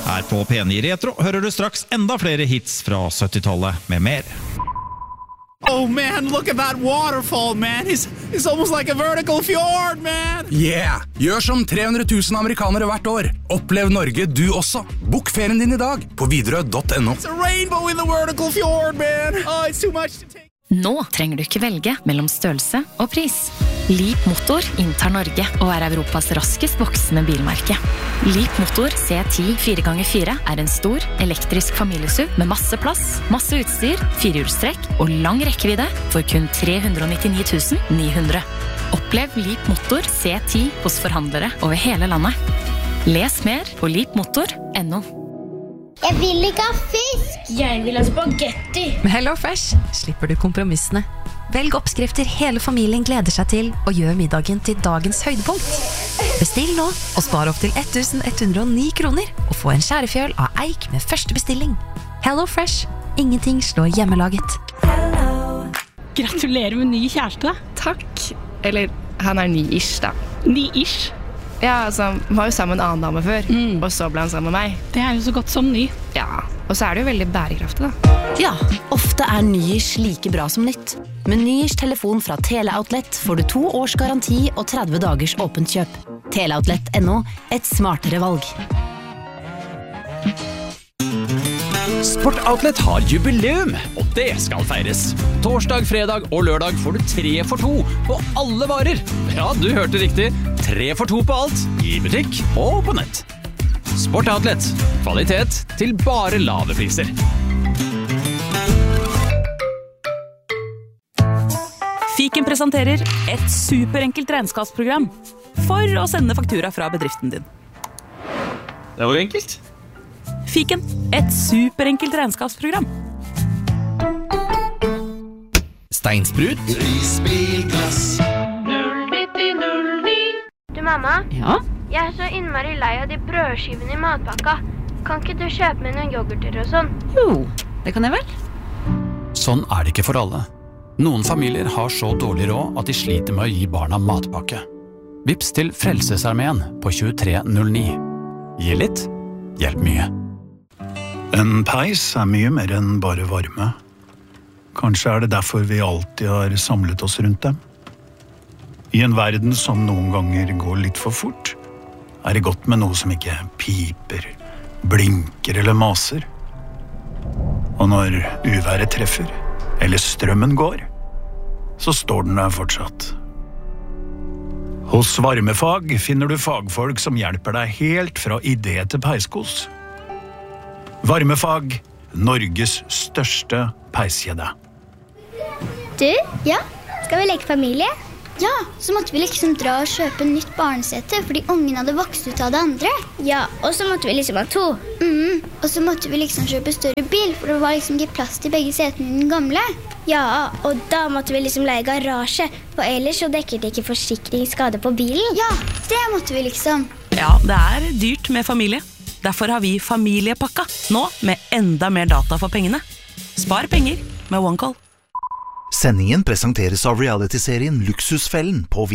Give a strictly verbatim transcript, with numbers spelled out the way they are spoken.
Her på P ni Retro hører du straks enda flere hits fra syttitallet med mer. Oh man, look at that waterfall, man. It's, it's almost like a vertical fjord, man. Yeah! Gjør som tre hundre tusen amerikanere hvert år. Opplev Norge du også. Bok ferien din i dag på Widerøe punktum no. It's a rainbow in the vertical fjord, man. Oh, it's too much to take. Nå trenger du ikke velge mellom størrelse og pris. Leap Motor inntar Norge og er Europas raskest voksende bilmerke. Leap Motor C ti fire ganger fire er en stor, elektrisk familiesuv med masse plass, masse utstyr, firehjulstrekk og lang rekkevidde for kun tre hundre nittini tusen ni hundre. Opplev Leap Motor C ti hos forhandlere over hele landet. Les mer på leap motor punktum no. Jeg vil ikke ha fisk! Jeg vil ha spagetti! Med HelloFresh slipper du kompromissene. Velg oppskrifter hele familien gleder seg til, og gjør middagen til dagens høydepunkt. Bestill nå, og spar opp til ett tusen ett hundre og ni kroner, og få en skjærefjøl av eik med første bestilling. HelloFresh. Ingenting slår hjemmelaget. Gratulerer med ny kjæreste. Takk. Eller, han er ny-ish da. Ny-ish? Ja, altså, han var jo sammen med en annen dame før, mm. og så ble han sammen med meg. Det er jo så godt som ny. Ja, og så er det jo veldig bærekraftig da. Ja, ofte er ny-ish like bra som nytt. Med ny-ish telefon fra Teleoutlet får du to års garanti og tretti dagers åpent kjøp. Teleoutlet punktum no, et smartere valg. Sport Outlet har jubileum, og det skal feires. Torsdag, fredag og lørdag får du tre for to på alle varer. Ja, du hørte riktig. Tre for to på alt, i butikk og på nett. Sport Outlet. Kvalitet til bare lave priser. Fiken presenterer et superenkelt regnskapsprogram for å sende faktura fra bedriften din. Det var enkelt. Fiken, et superenkelt regnskapsprogram. Steinsprut. Prisbilglass. null nitti null ni. Du, mamma? Ja? Jeg er så innmari lei av de brødskivene i matpakka. Kan ikke du kjøpe meg noen yoghurter og sånn? Jo, det kan jeg vel. Sånn er det ikke for alle. Noen familier har så dårlig råd at de sliter med å gi barna matpakke. Vips til Frelsesarmeen på tjuetre null ni. Gi litt, hjelp mye. En peis er mye mer enn bare varme. Kanskje er det derfor vi alltid har samlet oss rundt dem. I en verden som noen ganger går litt for fort, er det godt med noe som ikke piper, blinker eller maser. Og når uværet treffer, eller strømmen går, så står den der fortsatt. Hos Varmefag finner du fagfolk som hjelper deg helt fra idé til peiskos. Varmefag, Norges største peiskjede. Du, ja, skal vi leke familie? Ja, så måtte vi liksom dra og kjøpe nytt barnesete, fordi ungen hadde vokst ut av det andre. Ja, og så måtte vi liksom ha to. Mm, og så måtte vi liksom kjøpe større bil, for det var liksom ikke plass til begge setene i den gamle. Ja, og da måtte vi liksom leie garasje, for ellers så dekker det ikke forsikringsskade på bilen. Ja, det måtte vi liksom. Ja, det er dyrt med familie. Derfor har vi familiepakka, nå med enda mer data for pengene. Spar penger med OneCall. Sendingen presenteres av reality-serien Luksusfellen på